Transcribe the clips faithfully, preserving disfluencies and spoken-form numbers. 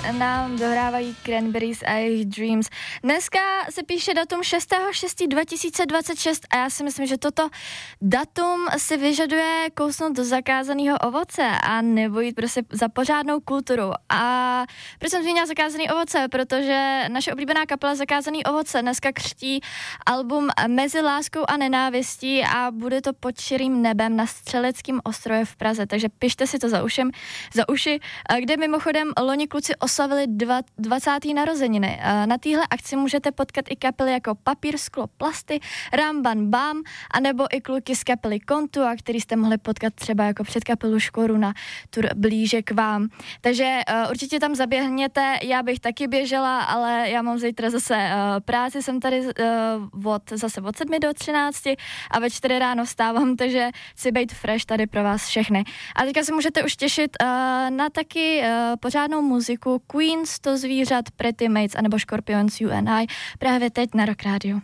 nám dohrávají Cranberries a jejich Dreams. Dneska se píše datum šestého šestého dva tisíce dvacet šest a já si myslím, že toto datum si vyžaduje kousnout do zakázaného ovoce a nebo jít prostě za pořádnou kulturu. A proč jsem zmínila zakázaný ovoce? Protože naše oblíbená kapela Zakázaný ovoce dneska křtí album Mezi láskou a nenávistí a bude to pod širým nebem na Střeleckém ostrově v Praze, takže pište si to za ušem, za uši, kde mimochodem loni kluci oslavili dvacáté narozeniny. Na téhle akci můžete potkat i kapely jako Papír, sklo, plasty, Ramban, Bam, anebo i kluky z kapely Kontu, a který jste mohli potkat třeba jako před kapelu Škoru na tur blíže k vám. Takže uh, určitě tam zaběhněte, já bych taky běžela, ale já mám zítra zase uh, práci, jsem tady uh, od, zase od sedmi do třinácti a ve čtyři ráno vstávám, takže chci být fresh tady pro vás všechny. A teďka se můžete už těšit uh, na taky uh, pořádnou muziku Queen, sto zvířat, Pretty Mates anebo Scorpions You and I právě teď na Rock Radio.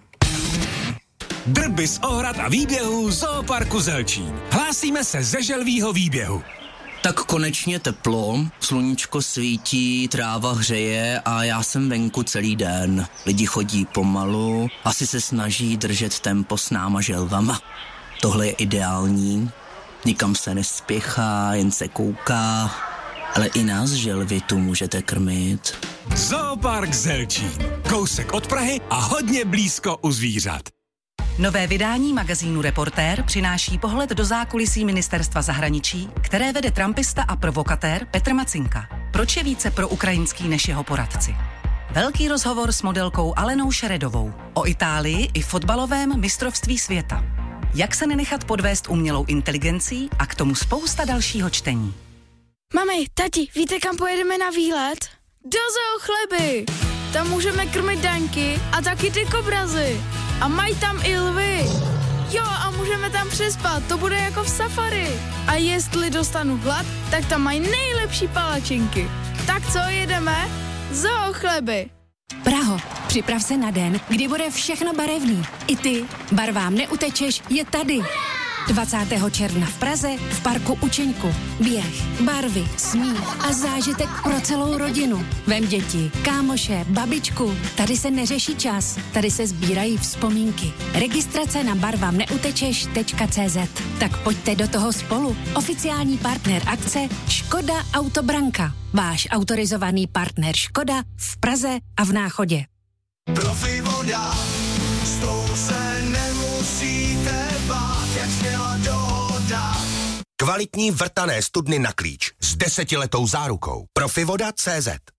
Drby z ohrad a výběhů Zooparku Zelčín. Hlásíme se ze želvýho výběhu. Tak konečně teplo, sluníčko svítí, tráva hřeje a já jsem venku celý den. Lidi chodí pomalu, asi se snaží držet tempo s náma želvama. Tohle je ideální, nikam se nespěchá, jen se kouká, ale i nás želvy tu můžete krmit. Zoopark Zelčín, kousek od Prahy a hodně blízko u zvířat. Nové vydání magazínu Reportér přináší pohled do zákulisí ministerstva zahraničí, které vede trumpista a provokatér Petr Macinka. Proč je více pro ukrajinský než jeho poradci? Velký rozhovor s modelkou Alenou Šeredovou o Itálii i fotbalovém mistrovství světa. Jak se nenechat podvést umělou inteligencí a k tomu spousta dalšího čtení. Mami, tati, víte, kam pojedeme na výlet? Do Zoo Chleby! Tam můžeme krmit daňky a taky ty kobrazy. A mají tam i lvy. Jo, a můžeme tam přespat, to bude jako v safari. A jestli dostanu hlad, tak tam mají nejlepší palačinky. Tak co, jedeme? Zoo Chleby. Praho, připrav se na den, kdy bude všechno barevný. I ty, barvám neutečeš, je tady. dvacátého června v Praze v parku Učeňku. Běh, barvy, smích a zážitek pro celou rodinu. Vem děti, kámoše, babičku. Tady se neřeší čas, tady se sbírají vzpomínky. Registrace na barvam neutečeš tečka cé zet. Tak pojďte do toho spolu. Oficiální partner akce Škoda Autobranka. Váš autorizovaný partner Škoda v Praze a v Náchodě. Profi voda, s tou se nemusíte bát, jak sněla dohoda. Kvalitní vrtané studny na klíč s desetiletou zárukou. Profivoda tečka cé zet.